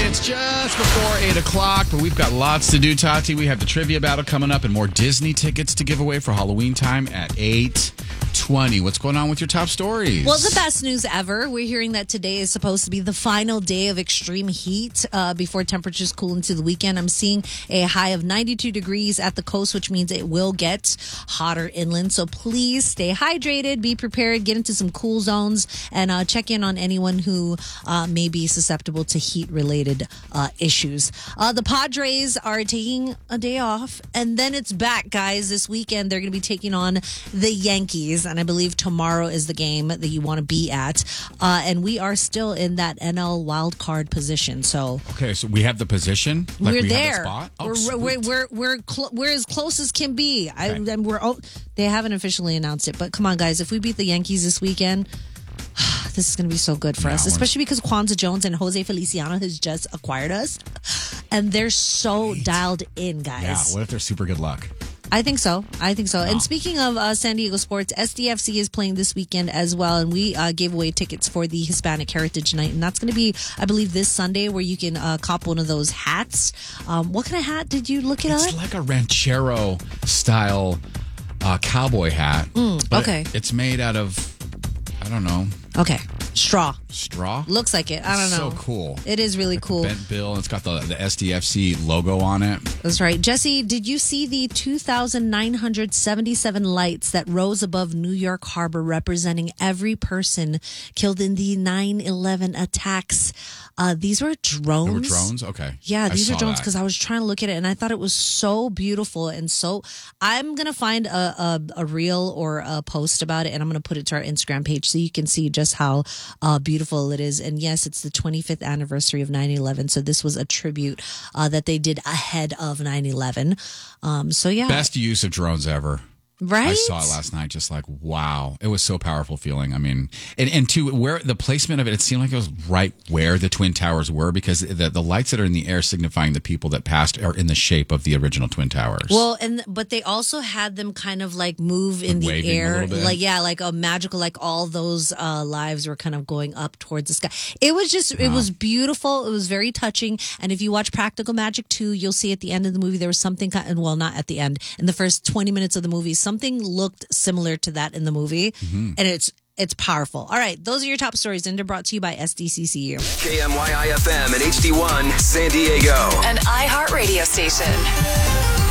It's just before 8 o'clock, but we've got lots to do, Tati. We have the trivia battle coming up and more Disney tickets to give away for Halloween time at 8:20. What's going on with your top stories? Well, the best news ever. We're hearing that today is supposed to be the final day of extreme heat before temperatures cool into the weekend. I'm seeing a high of 92 degrees at the coast, which means it will get hotter inland. So please stay hydrated, be prepared, get into some cool zones, and check in on anyone who may be susceptible to heat-related issues. The Padres are taking a day off, and then it's back, guys. This weekend, they're going to be taking on the Yankees, and I believe tomorrow is the game that you want to be at. And we are still in that NL wild card position. So okay, so we have the position. Like we're we there. Have the spot? We're as close as can be. They haven't officially announced it, but come on, guys! If we beat the Yankees this weekend, this is going to be so good for us, especially because Kwanzaa Jones and Jose Feliciano has just acquired us, and they're so dialed in, guys. Yeah. What if they're super good luck? I think so. No. And speaking of San Diego sports, SDFC is playing this weekend as well, and we gave away tickets for the Hispanic Heritage Night, and that's going to be, I believe, this Sunday, where you can cop one of those hats. What kind of hat did you look it up? It's like a ranchero style cowboy hat. Okay. It's made out of, I don't know. Okay. Straw. Looks like it. I don't know. So cool. It is really cool. Bent bill. It's got the SDFC logo on it. That's right. Jesse, did you see the 2,977 lights that rose above New York Harbor representing every person killed in the 9/11 attacks? These were drones. They were drones? Okay. Yeah, these are drones because I was trying to look at it and I thought it was so beautiful and so... I'm going to find a reel or a post about it and I'm going to put it to our Instagram page so you can see just how beautiful it is. And yes, it's the 25th anniversary of 9/11. So this was a tribute that they did ahead of 9/11. So yeah. Best use of drones ever. Right? I saw it last night, just like, wow. It was so powerful feeling. I mean, and to where the placement of it seemed like it was right where the Twin Towers were because the lights that are in the air signifying the people that passed are in the shape of the original Twin Towers. Well, but they also had them kind of like move in the air. Like a magical, like all those lives were kind of going up towards the sky. It was just, It was beautiful. It was very touching. And if you watch Practical Magic 2, you'll see at the end of the movie, there was something, well, not at the end, in the first 20 minutes of the movie, something looked similar to that in the movie, and it's powerful. All right, those are your top stories, and they're brought to you by SDCCU. KMYI FM and HD1 San Diego. An iHeart radio station.